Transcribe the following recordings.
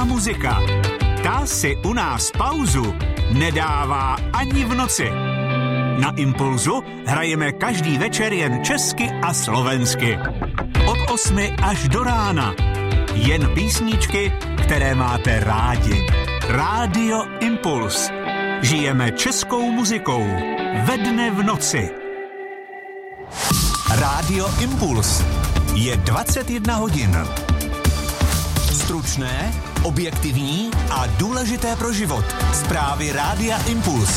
muzika. Ta si u nás pauzu nedává ani v noci. Na Impulzu hrajeme každý večer jen česky a slovensky. Od 8 až do rána. Jen písničky, které máte rádi. Rádio Impuls. Žijeme českou muzikou. Ve dne v noci. Rádio Impuls. Je 21 hodin. Stručné, objektivní a důležité pro život. Zprávy Rádia Impuls.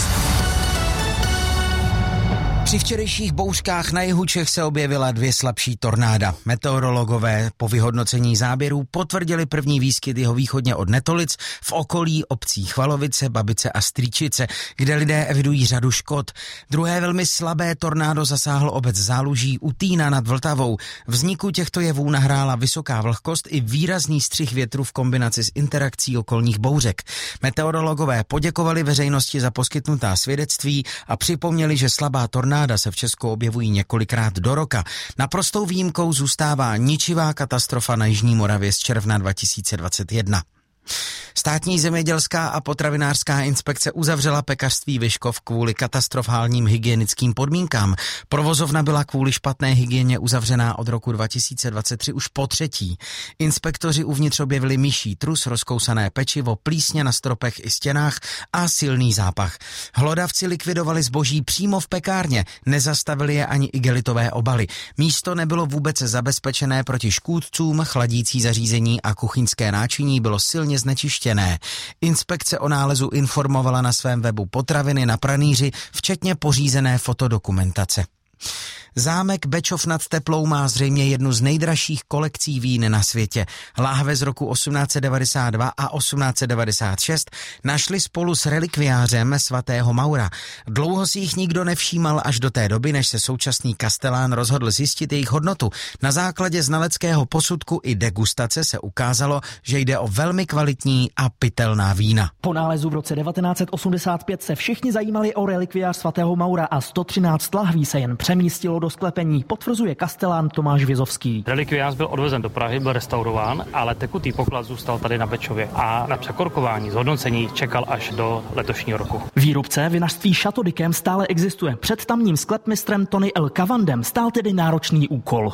Při včerejších bouřkách na jihu Čech se objevila 2 slabší tornáda. Meteorologové po vyhodnocení záběrů potvrdili první výskyt jihovýchodně od Netolic v okolí obcí Chvalovice, Babice a Strýčice, kde lidé evidují řadu škod. Druhé velmi slabé tornádo zasáhlo obec Záluží u Týna nad Vltavou. Vzniku těchto jevů nahrála vysoká vlhkost i výrazný střih větru v kombinaci s interakcí okolních bouřek. Meteorologové poděkovali veřejnosti za poskytnutá svědectví a připomněli, že slabá tornáda se v Česku objevují několikrát do roka. Naprostou výjimkou zůstává ničivá katastrofa na Jižní Moravě z června 2021. Státní zemědělská a potravinářská inspekce uzavřela pekařství Vyškov kvůli katastrofálním hygienickým podmínkám. Provozovna byla kvůli špatné hygieně uzavřená od roku 2023 už po 3. Inspektoři uvnitř objevili myší trus, rozkousané pečivo, plísně na stropech i stěnách a silný zápach. Hlodavci likvidovali zboží přímo v pekárně, nezastavili je ani igelitové obaly. Místo nebylo vůbec zabezpečené proti škůdcům, chladící zařízení a kuchyňské náčiní bylo silně znečištěné. Inspekce o nálezu informovala na svém webu potraviny na pranýři, včetně pořízené fotodokumentace. Zámek Bečov nad Teplou má zřejmě jednu z nejdražších kolekcí vín na světě. Láhve z roku 1892 a 1896 našli spolu s relikviářem svatého Maura. Dlouho si jich nikdo nevšímal až do té doby, než se současný kastelán rozhodl zjistit jejich hodnotu. Na základě znaleckého posudku i degustace se ukázalo, že jde o velmi kvalitní a pitelná vína. Po nálezu v roce 1985 se všichni zajímali o relikviář svatého Maura a 113 lahví se jen přemístilo do sklepení, potvrzuje kastelán Tomáš Vězovský. Relikviář byl odvezen do Prahy, byl restaurován, ale tekutý poklad zůstal tady na Bečově a na překorkování, zhodnocení čekal až do letošního roku. Výrobce vinařství Chateau d'Yquem stále existuje. Před tamním sklepmistrem Tony L. Cavandem stál tedy náročný úkol.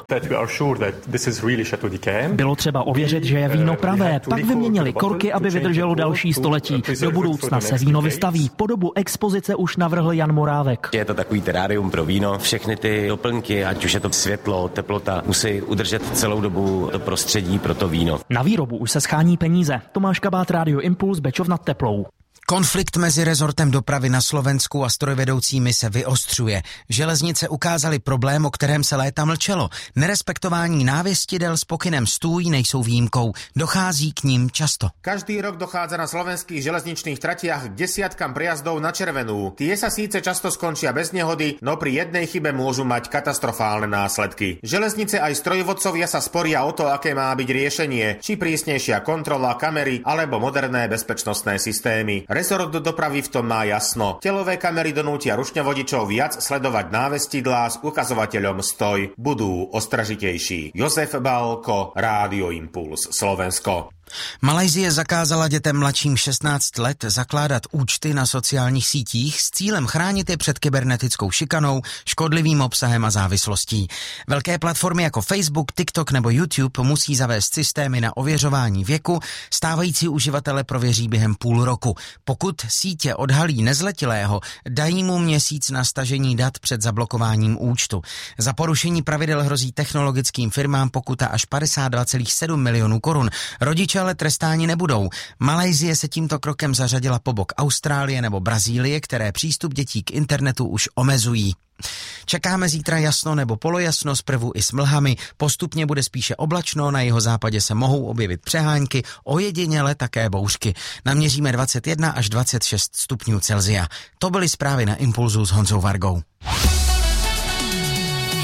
Bylo třeba ověřit, že je víno pravé, pak vyměnili korky, aby vydrželo další století. Do budoucna se víno vystaví. Podobu expozice už navrhl Jan Morávek. Je to takový terárium pro víno, všechny ty doplňky, ať už je to světlo, teplota, musí udržet celou dobu to prostředí pro to víno. Na výrobu už se schání peníze. Tomáš Kabát, Rádio Impuls, Bečov nad Teplou. Konflikt mezi rezortem dopravy na Slovensku a strojvedoucími se vyostřuje. Železnice ukázaly problém, o kterém se léta mlčelo. Nerespektování návěstidel s pokynem stůj nejsou výjimkou. Dochází k ním často. Každý rok dochádza na slovenských železničných tratiach k desiatkam prejazdov na červenú. Tie sa síce často skončia bez nehody, no pri jednej chybe môžu mať katastrofálne následky. Železnice aj strojvodcovia sa sporia o to, aké má byť riešenie, či prísnejšia kontrola, kamery alebo moderné bezpečnostné systémy. Rezort dopravy v tom má jasno. Telové kamery donútia rušňovodičov viac sledovať návestidlá s ukazovateľom stoj. Budú ostražitejší. Jozef Balko, Rádio Impuls, Slovensko. Malajsie zakázala dětem mladším 16 let zakládat účty na sociálních sítích s cílem chránit je před kybernetickou šikanou, škodlivým obsahem a závislostí. Velké platformy jako Facebook, TikTok nebo YouTube musí zavést systémy na ověřování věku, stávající uživatele prověří během půl roku. Pokud sítě odhalí nezletilého, dají mu měsíc na stažení dat před zablokováním účtu. Za porušení pravidel hrozí technologickým firmám pokuta až 52,7 milionů korun. Rodiče ale trestáni nebudou. Malajsie se tímto krokem zařadila po bok Austrálie nebo Brazílie, které přístup dětí k internetu už omezují. Čekáme zítra jasno nebo polojasno, zprvu i s mlhami, postupně bude spíše oblačno, na jihozápadě se mohou objevit přehánky, ojediněle také bouřky. Naměříme 21 až 26 stupňů Celsia. To byly zprávy na Impulzu s Honzou Vargou.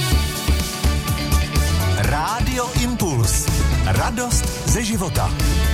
Rádio Impuls. Radost ze života.